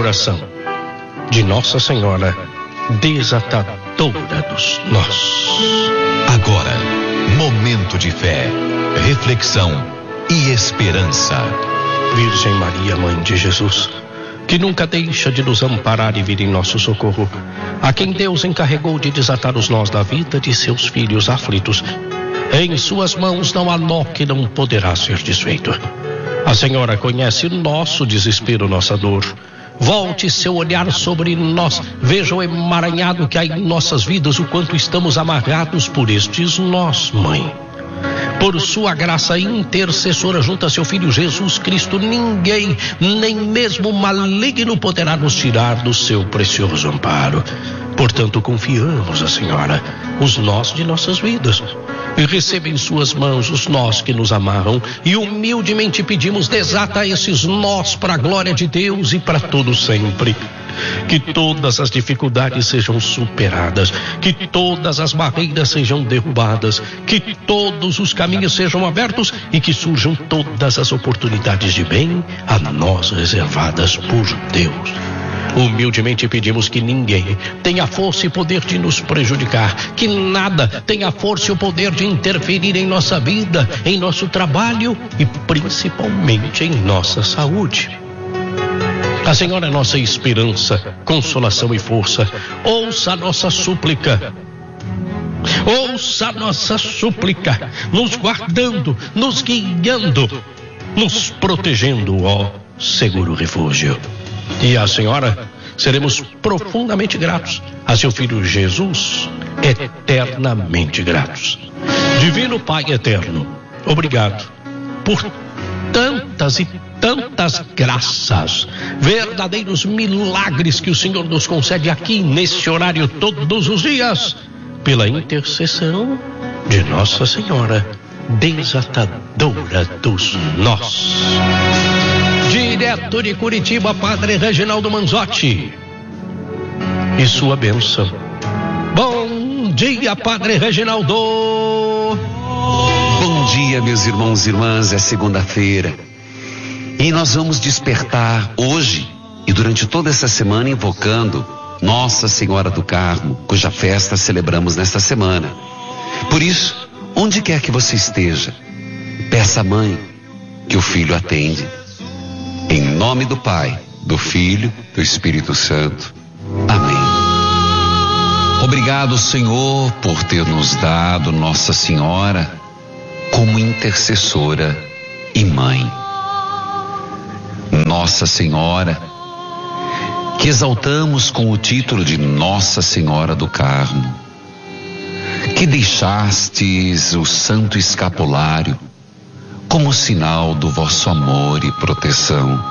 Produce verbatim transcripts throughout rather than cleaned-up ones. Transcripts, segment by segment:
oração de Nossa Senhora, desatadora dos nós. Agora, momento de fé, reflexão e esperança. Virgem Maria, Mãe de Jesus, que nunca deixa de nos amparar e vir em nosso socorro, a quem Deus encarregou de desatar os nós da vida de seus filhos aflitos, em suas mãos não há nó que não poderá ser desfeito. A Senhora conhece nosso desespero, nossa dor. Volte seu olhar sobre nós, veja o emaranhado que há em nossas vidas, o quanto estamos amarrados por estes nós, Mãe. Por sua graça intercessora junto a seu Filho Jesus Cristo, ninguém, nem mesmo o maligno, poderá nos tirar do seu precioso amparo. Portanto, confiamos à Senhora os nós de nossas vidas e receba em suas mãos os nós que nos amarram, e humildemente pedimos: desata esses nós para a glória de Deus e para todo sempre. Que todas as dificuldades sejam superadas, que todas as barreiras sejam derrubadas, que todos os caminhos sejam abertos e que surjam todas as oportunidades de bem a nós reservadas por Deus. Humildemente pedimos que ninguém tenha força e poder de nos prejudicar, que nada tenha força e o poder de interferir em nossa vida, em nosso trabalho e principalmente em nossa saúde. A Senhora é nossa esperança, consolação e força. Ouça a nossa súplica. Ouça a nossa súplica, nos guardando, nos guiando, nos protegendo, ó seguro refúgio. E a Senhora seremos profundamente gratos, a seu Filho Jesus, eternamente gratos. Divino Pai eterno, obrigado por tantas e tantas graças, verdadeiros milagres que o Senhor nos concede aqui nesse horário todos os dias, pela intercessão de Nossa Senhora, desatadora dos nós. Direto de Curitiba, Padre Reginaldo Manzotti e sua bênção. Bom dia, Padre Reginaldo. Bom dia, meus irmãos e irmãs. É segunda-feira e nós vamos despertar hoje e durante toda essa semana invocando Nossa Senhora do Carmo, cuja festa celebramos nesta semana. Por isso, onde quer que você esteja, peça à Mãe que o Filho atende. Em nome do Pai, do Filho, do Espírito Santo. Amém. Obrigado, Senhor, por ter nos dado Nossa Senhora como intercessora e mãe. Nossa Senhora, que exaltamos com o título de Nossa Senhora do Carmo, que deixastes o Santo Escapulário como sinal do vosso amor e proteção.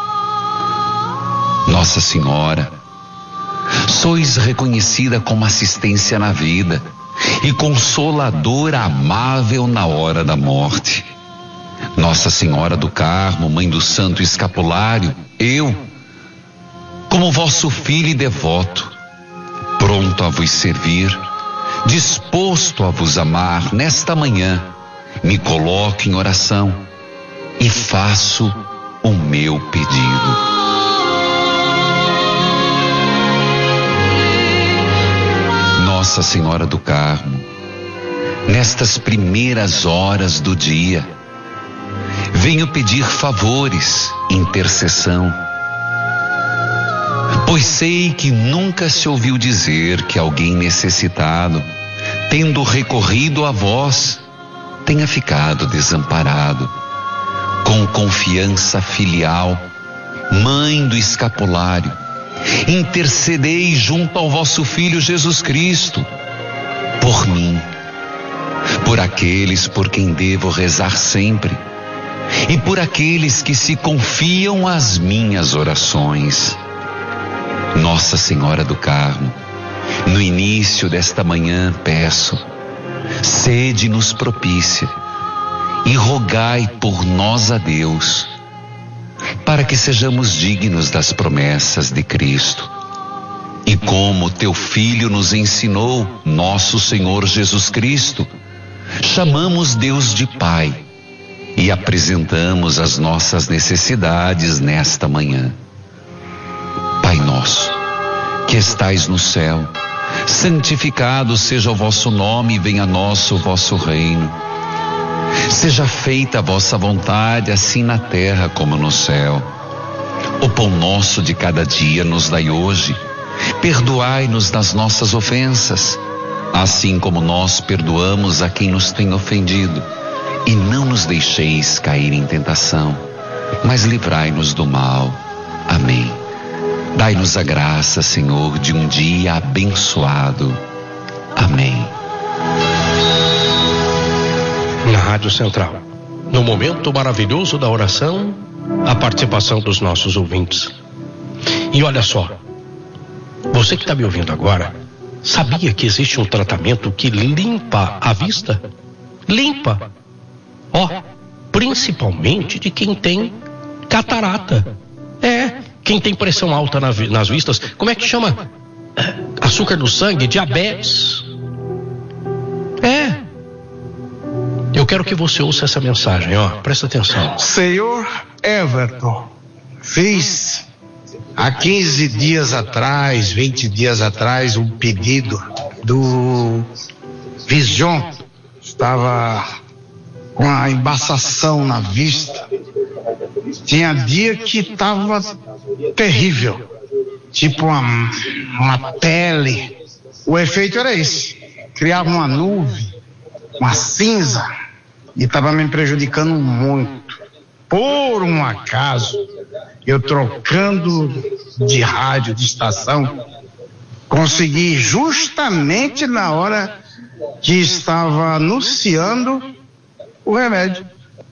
Nossa Senhora, sois reconhecida como assistência na vida e consoladora amável na hora da morte. Nossa Senhora do Carmo, Mãe do Santo Escapulário, eu, como vosso filho e devoto, pronto a vos servir, disposto a vos amar, nesta manhã, me coloco em oração e faço o meu pedido. Nossa Senhora do Carmo, nestas primeiras horas do dia, venho pedir favores, intercessão, pois sei que nunca se ouviu dizer que alguém necessitado, tendo recorrido a vós, tenha ficado desamparado. Com confiança filial, Mãe do Escapulário, intercedei junto ao vosso Filho Jesus Cristo, por mim, por aqueles por quem devo rezar sempre, e por aqueles que se confiam às minhas orações. Nossa Senhora do Carmo, no início desta manhã peço, sede-nos propícia e rogai por nós a Deus, para que sejamos dignos das promessas de Cristo. E como teu Filho nos ensinou, nosso Senhor Jesus Cristo, chamamos Deus de Pai e apresentamos as nossas necessidades nesta manhã. nosso, que estais no céu, santificado seja o vosso nome e venha a nós o vosso reino. Seja feita a vossa vontade, assim na terra como no céu. O pão nosso de cada dia nos dai hoje. Perdoai-nos das nossas ofensas, assim como nós perdoamos a quem nos tem ofendido. E não nos deixeis cair em tentação, mas livrai-nos do mal. Amém. Dai-nos a graça, Senhor, de um dia abençoado. Amém. Na Rádio Central, no momento maravilhoso da oração, a participação dos nossos ouvintes. E olha só, você que está me ouvindo agora, sabia que existe um tratamento que limpa a vista? Limpa. Ó, oh, principalmente de quem tem catarata. É, quem tem pressão alta na, nas vistas, como é que chama? Açúcar no sangue, diabetes. É. Eu quero que você ouça essa mensagem, ó, presta atenção. Senhor Everton, fiz há quinze dias atrás, vinte dias atrás, um pedido do Vision. Estava com a embaçação na vista. Tinha dia que estava terrível, tipo uma, uma pele. O efeito era esse, criava uma nuvem, uma cinza, e estava me prejudicando muito. Por um acaso, eu trocando de rádio, de estação, consegui justamente na hora que estava anunciando o remédio.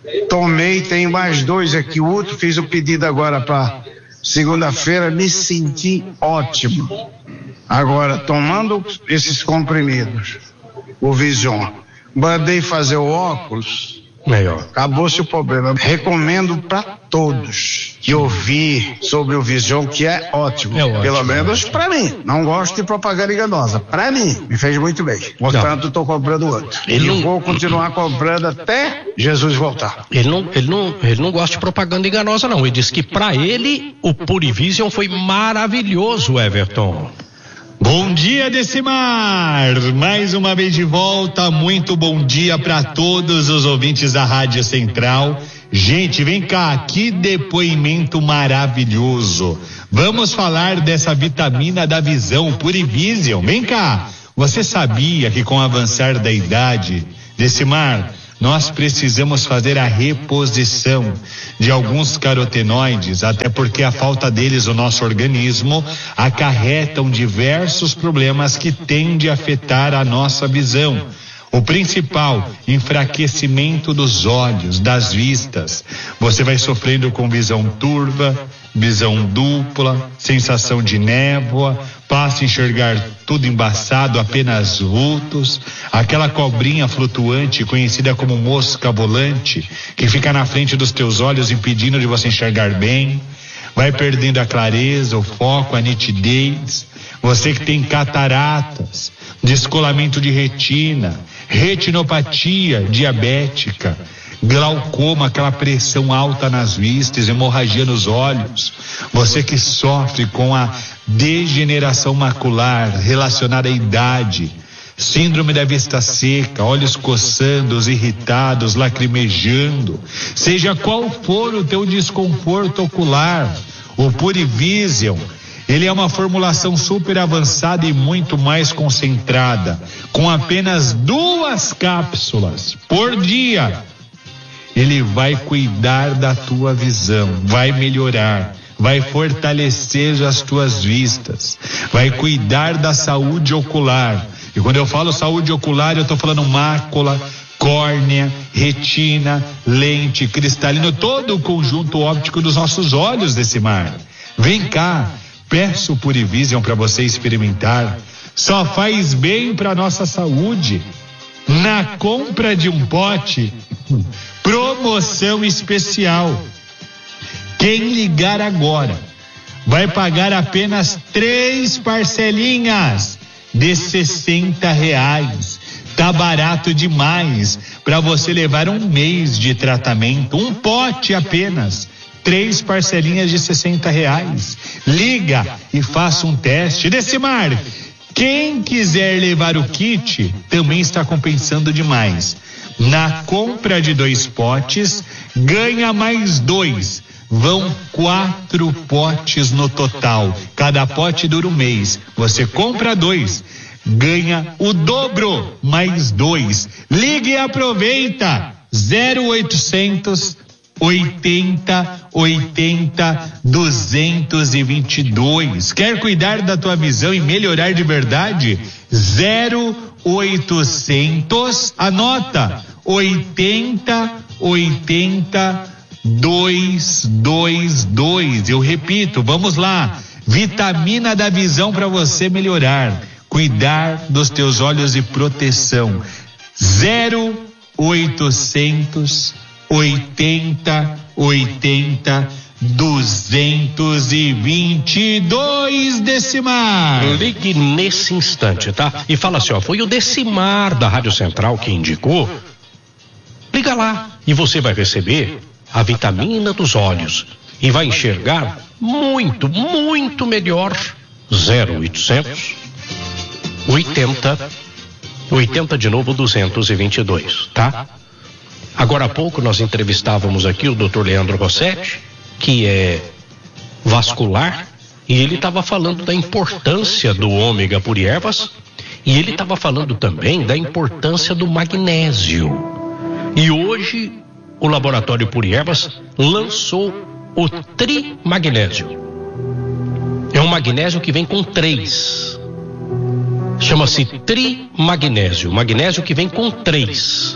Tomei, tenho mais dois aqui, o outro fiz o pedido agora para segunda-feira, me senti ótimo. Agora, tomando esses comprimidos, o Vision, mandei fazer o óculos, melhor. Acabou-se o problema. Recomendo para todos que ouvir sobre o Vision, que é ótimo. É ótimo. Pelo menos para mim. Não gosto de propaganda enganosa. Para mim, me fez muito bem. Portanto, estou comprando outro. Ele e não... vou continuar comprando até Jesus voltar. Ele não, ele não, ele não gosta de propaganda enganosa, não. Ele disse que para ele o Purivision foi maravilhoso, Everton. Bom dia, Decimar! Mais uma vez de volta, muito bom dia para todos os ouvintes da Rádio Central. Gente, vem cá, que depoimento maravilhoso. Vamos falar dessa vitamina da visão, Purivision. Vem cá, você sabia que com o avançar da idade, Decimar, nós precisamos fazer a reposição de alguns carotenoides, até porque a falta deles no nosso organismo acarretam diversos problemas que tendem a afetar a nossa visão. O principal, enfraquecimento dos olhos, das vistas. Você vai sofrendo com visão turva, visão dupla, sensação de névoa, passa a enxergar tudo embaçado, apenas vultos, aquela cobrinha flutuante conhecida como mosca volante, que fica na frente dos teus olhos impedindo de você enxergar bem, vai perdendo a clareza, o foco, a nitidez. Você que tem cataratas, descolamento de retina, retinopatia diabética, glaucoma, aquela pressão alta nas vistas, hemorragia nos olhos. Você que sofre com a degeneração macular relacionada à idade, síndrome da vista seca, olhos coçando, irritados, lacrimejando, seja qual for o teu desconforto ocular, o Purivision, ele é uma formulação super avançada e muito mais concentrada, com apenas duas cápsulas por dia. Ele vai cuidar da tua visão, vai melhorar, vai fortalecer as tuas vistas, vai cuidar da saúde ocular. E quando eu falo saúde ocular, eu estou falando mácula, córnea, retina, lente, cristalino, todo o conjunto óptico dos nossos olhos, Decimar. Vem cá, peço o Purivision para você experimentar. Só faz bem para nossa saúde. Na compra de um pote, promoção especial. Quem ligar agora vai pagar apenas três parcelinhas de sessenta reais. Tá barato demais para você levar um mês de tratamento, um pote apenas. três parcelinhas de sessenta reais. Liga e faça um teste. Decimar, quem quiser levar o kit também está compensando demais. Na compra de dois potes, ganha mais dois. Vão quatro potes no total. Cada pote dura um mês. Você compra dois, ganha o dobro, mais dois. Ligue e aproveita. zero oitocentos oitenta oitenta duzentos e vinte e dois. Quer cuidar da tua visão e melhorar de verdade? zero oitocentos, anota, oitenta oitenta duzentos e vinte e dois. Eu repito, vamos lá. Vitamina da visão para você melhorar, cuidar dos teus olhos e proteção. zero oitocentos oitenta oitenta duzentos e vinte e dois. Decimar. Ligue nesse instante, tá? E fala assim, ó, foi o Decimar da Rádio Central que indicou. Liga lá e você vai receber a vitamina dos olhos e vai enxergar muito, muito melhor. zero oitocentos oitenta oitenta de novo duzentos e vinte e dois, tá? Agora há pouco nós entrevistávamos aqui o doutor Leandro Rossetti, que é vascular, e ele estava falando da importância do ômega por ervas, e ele estava falando também da importância do magnésio. E hoje o Laboratório Puri Ervas lançou o Trimagnésio. É um magnésio que vem com três. Chama-se Trimagnésio. Magnésio que vem com três.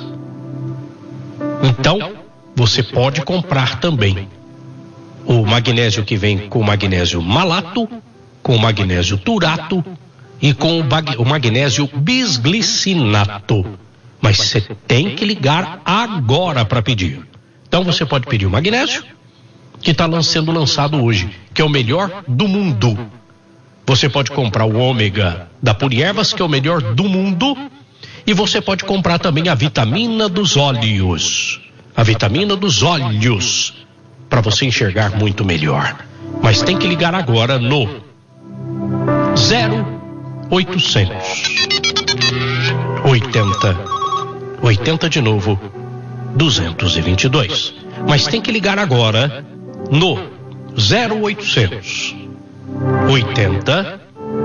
Então, você pode comprar também o magnésio que vem com o magnésio malato, com o magnésio turato e com o, bag... o magnésio bisglicinato. Mas você tem que ligar agora para pedir. Então você pode pedir o magnésio, que está sendo lançado hoje, que é o melhor do mundo. Você pode comprar o ômega da Puri Ervas, que é o melhor do mundo. E você pode comprar também a vitamina dos olhos. A vitamina dos olhos, para você enxergar muito melhor. Mas tem que ligar agora no zero oitocentos oitenta oitenta de novo duzentos e vinte e dois. Mas tem que ligar agora no zero oitocentos oitenta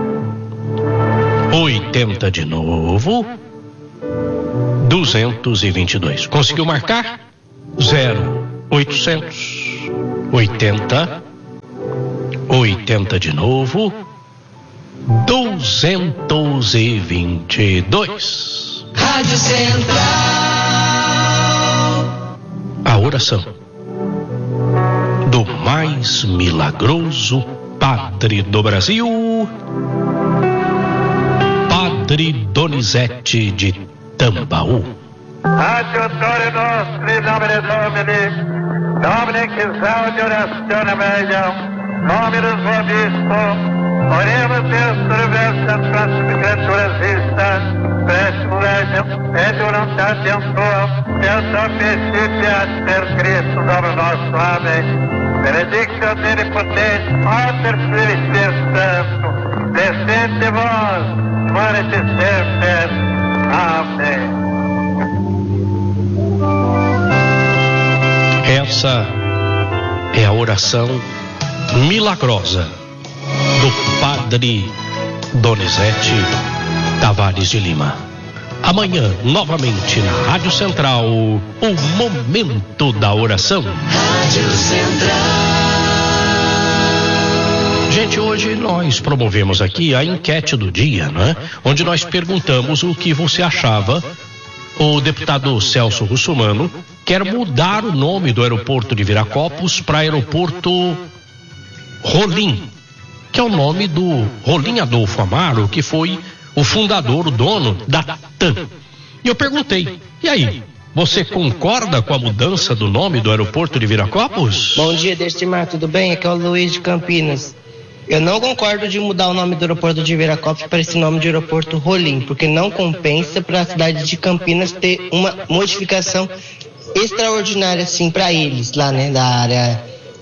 oitenta de novo duzentos e vinte e dois. Conseguiu marcar? zero oitocentos oitenta oitenta de novo duzentos e vinte e dois. Rádio Central. A oração do mais milagroso Padre do Brasil, Padre Donizete de Tambaú. Aiutore nostri, nomine Domini, Domine che esaude orazione meglio, nomine Obispo, oremos Deus universal transito creaturas vistas, préstimo legem, et voluntatem tua, et sapientiat per Cristo Domine nostro. Amém. Benedictio Omnipotens, Pater, Filii, Spiritus Sancto, descende vos, morete semper. Amém. Essa é a oração milagrosa do Padre Donizete Tavares de Lima. Amanhã, novamente na Rádio Central, o Momento da Oração. Rádio Central. Gente, hoje nós promovemos aqui a enquete do dia, né? Onde nós perguntamos o que você achava. O deputado Celso Russomano quer mudar o nome do aeroporto de Viracopos para aeroporto Rolim, que é o nome do Rolim Adolfo Amaro, que foi o fundador, o dono da TAM. E eu perguntei, e aí, você concorda com a mudança do nome do aeroporto de Viracopos? Bom dia, Destimar, tudo bem? Aqui é o Luiz de Campinas. Eu não concordo de mudar o nome do aeroporto de Viracopos para esse nome de aeroporto Rolim, porque não compensa para a cidade de Campinas ter uma modificação extraordinária assim para eles lá, né, da área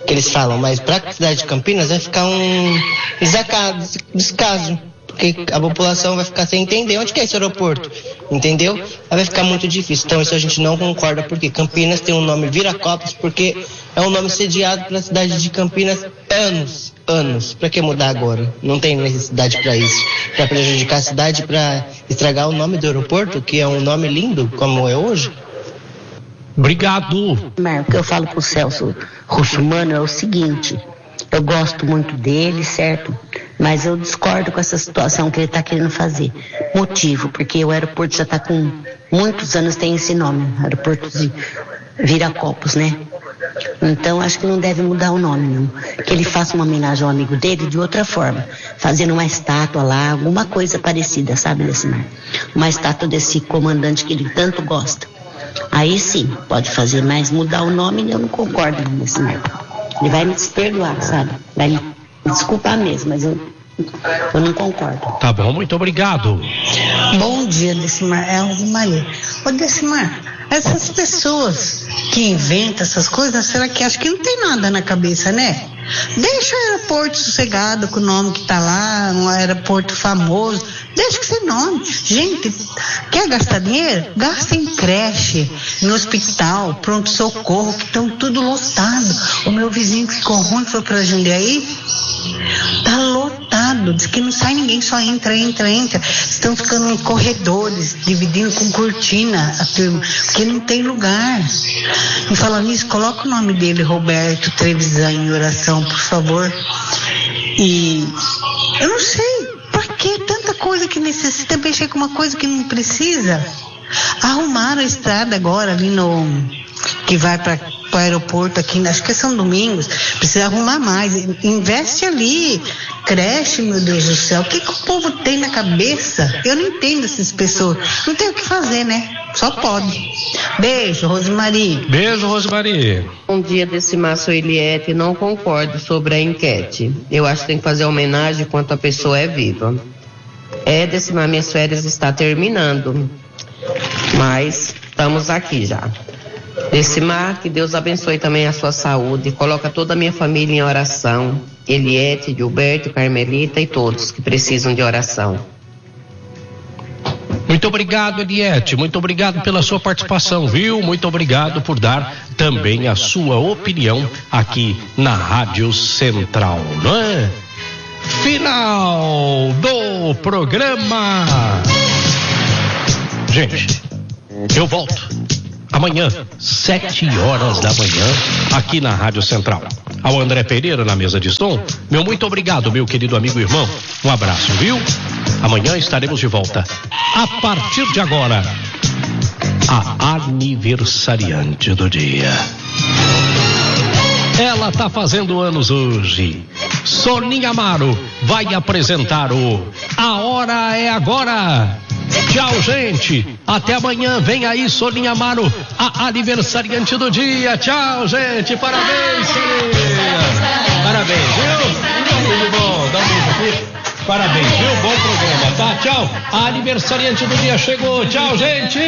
que eles falam, mas para a cidade de Campinas vai ficar um desacaso, descaso, porque a população vai ficar sem entender onde que é esse aeroporto, entendeu? Aí vai ficar muito difícil. Então isso a gente não concorda, porque Campinas tem um nome Viracopos, porque é um nome sediado pela cidade de Campinas anos, anos. Para que mudar agora? Não tem necessidade para isso, para prejudicar a cidade, para estragar o nome do aeroporto, que é um nome lindo como é hoje. Obrigado. O que eu falo pro Celso Russomano é o seguinte: eu gosto muito dele, certo? Mas eu discordo com essa situação que ele está querendo fazer. Motivo, porque o aeroporto já está com muitos anos, tem esse nome, aeroporto de Viracopos, né? Então acho que não deve mudar o nome, não. Que ele faça uma homenagem ao amigo dele de outra forma, fazendo uma estátua lá, alguma coisa parecida, sabe, Decimar? Uma estátua desse comandante que ele tanto gosta. Aí sim, pode fazer, mas mudar o nome eu não concordo não, Decimar. Ele vai me desperdoar, sabe? Vai me desculpar mesmo, mas eu, eu não concordo. Tá bom, muito obrigado. Bom dia, Decimar. É o Maria. Ô, Decimar, essas pessoas que inventam essas coisas, será que acho que não tem nada na cabeça, né? Deixa o aeroporto sossegado com o nome que tá lá, um aeroporto famoso. Deixa com esse nome. Gente, quer gastar dinheiro? Gasta em creche, no hospital, pronto-socorro, que estão tudo lotado. O meu vizinho que ficou ruim foi pra Jundiaí. Tá lotado, diz que não sai ninguém, só entra, entra, entra. Estão ficando em corredores, dividindo com cortina a turma, porque não tem lugar. E falando nisso, coloca o nome dele, Roberto Trevisan, em oração, por favor. E eu não sei, pra que tanta coisa que necessita mexer com uma coisa que não precisa? Arrumaram a estrada agora ali no... que vai para o aeroporto aqui, acho que é São Domingos, precisa arrumar mais, investe ali, creche, meu Deus do céu, o que, que o povo tem na cabeça? Eu não entendo essas pessoas, não tem o que fazer, né? Só pode. Beijo, Rosemary. Beijo, Rosemary. Um dia desse Márcio Eliette, não concordo sobre a enquete. Eu acho que tem que fazer homenagem enquanto a pessoa é viva. É, Decimar, minhas férias está terminando, mas estamos aqui já. Decimar, que Deus abençoe também a sua saúde, coloca toda a minha família em oração, Eliette, Gilberto, Carmelita e todos que precisam de oração. Muito obrigado, Eliette, muito obrigado pela sua participação, viu? Muito obrigado por dar também a sua opinião aqui na Rádio Central, não é? Final do programa. Gente, eu volto amanhã, sete horas da manhã, aqui na Rádio Central. Ao André Pereira na mesa de som, meu muito obrigado, meu querido amigo e irmão. Um abraço, viu? Amanhã estaremos de volta. A partir de agora, a aniversariante do dia. Ela tá fazendo anos hoje. Soninha Amaro vai apresentar o A Hora é Agora. Tchau, gente. Até amanhã. Vem aí, Soninha Amaro, a aniversariante do dia. Tchau, gente. Parabéns, Soninha. Parabéns, viu? Tudo bom. Dá um beijo aqui. Parabéns, viu? Bom programa, tá? Tchau. A aniversariante do dia chegou. Tchau, gente.